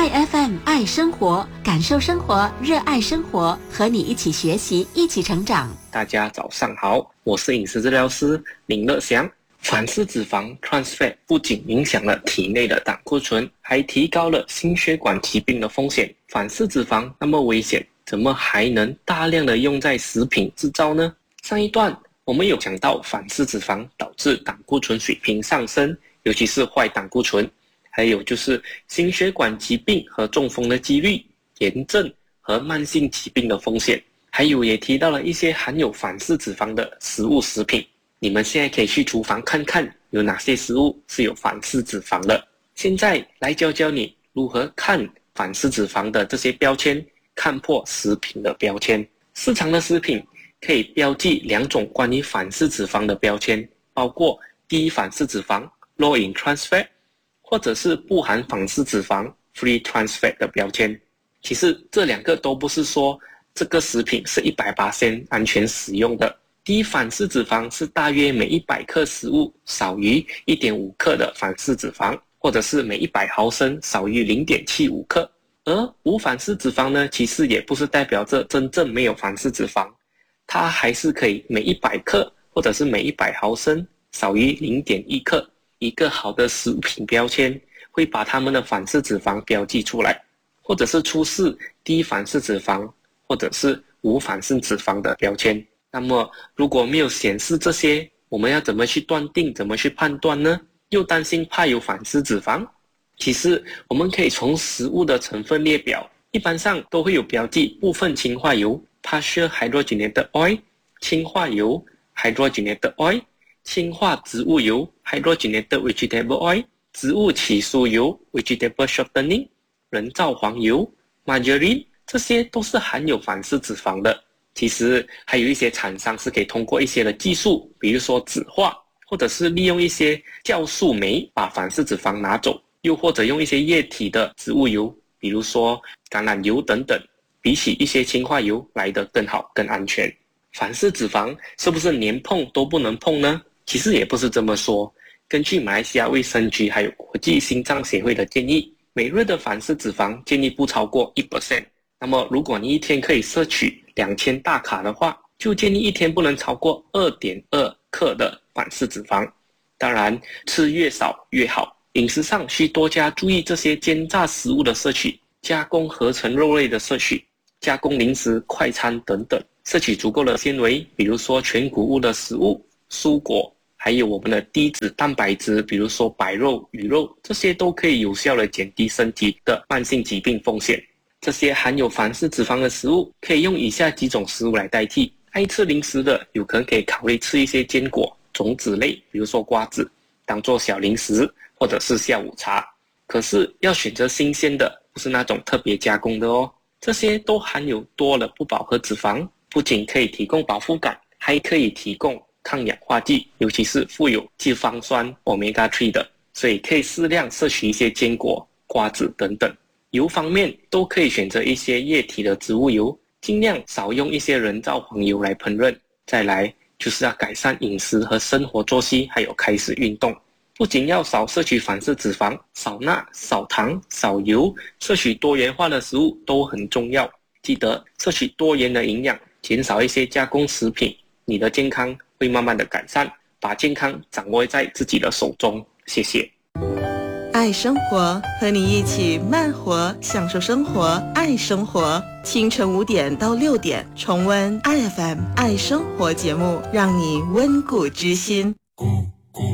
爱 FM 爱生活，感受生活，热爱生活，和你一起学习，一起成长。 大家早上好，我是饮食治疗师林乐祥。反式脂肪 trans fat 不仅影响了体内的胆固醇，还提高了心血管疾病的风险。反式脂肪那么危险，怎么还能大量的用在食品制造呢？上一段我们有讲到反式脂肪导致胆固醇水平上升，尤其是坏胆固醇，还有就是心血管疾病和中风的几率，炎症和慢性疾病的风险，还有也提到了一些含有反式脂肪的食品。你们现在可以去厨房看看有哪些食物是有反式脂肪的。现在来教教你如何看反式脂肪的这些标签，看破食品的标签。市场的食品可以标记2种关于反式脂肪的标签，包括低反式脂肪 low in trans fat， 或者是不含反式脂肪 free trans fat 的标签。其实这2个都不是说这个食品是 100% 安全使用的。低反式脂肪是大约每100克食物少于 1.5 克的反式脂肪，或者是每100毫升少于 0.75 克。而无反式脂肪呢，其实也不是代表着真正没有反式脂肪，它还是可以每100克或者是每100毫升少于 0.1 克。一个好的食品标签会把它们的反式脂肪标记出来，或者是出示低反式脂肪或者是无反式脂肪的标签。那么如果没有显示这些，我们要怎么去断定，怎么去判断呢？又担心怕有反式脂肪，其实我们可以从食物的成分列表，一般上都会有标记部分氢化油 partial hydrogenated oil， 氢化油 hydrogenated oil， 氢化植物油 hydrogenated vegetable oil， 植物起酥油 vegetable shortening， 人造黄油 margarine， 这些都是含有反式脂肪的。其实还有一些厂商是可以通过一些的技术，比如说酯化，或者是利用一些酵素酶把反式脂肪拿走，又或者用一些液体的植物油，比如说橄榄油等等，比起一些氢化油来得更好更安全。反式脂肪是不是连碰都不能碰呢？其实也不是这么说。根据马来西亚卫生局还有国际心脏协会的建议，每日的反式脂肪建议不超过 1%。 那么如果你一天可以摄取2000大卡的话，就建议一天不能超过 2.2 克的反式脂肪。当然吃越少越好，饮食上需多加注意这些煎炸食物的摄取，加工合成肉类的摄取，加工零食快餐等等，摄取足够的纤维，比如说全谷物的食物、蔬果，还有我们的低脂蛋白质，比如说白肉、鱼肉，这些都可以有效的减低身体的慢性疾病风险。这些含有反式脂肪的食物可以用以下几种食物来代替。爱吃零食的有可能可以考虑吃一些坚果、种子类，比如说瓜子，当做小零食或者是下午茶。可是要选择新鲜的，不是那种特别加工的哦。这些都含有多了不饱和脂肪，不仅可以提供饱腹感，还可以提供抗氧化剂，尤其是富有脂肪酸 Omega 3的，所以可以适量摄取一些坚果、瓜子等等。油方面都可以选择一些液体的植物油，尽量少用一些人造黄油来烹饪。再来就是要改善饮食和生活作息，还有开始运动。不仅要少摄取反式脂肪，少钠、少糖、少油，摄取多元化的食物都很重要。记得摄取多元的营养，减少一些加工食品，你的健康会慢慢的改善，把健康掌握在自己的手中。谢谢。 爱生活，和你一起慢活，享受生活，爱生活。清晨5点到6点，重温 IFM 爱生活节目，让你温故知新。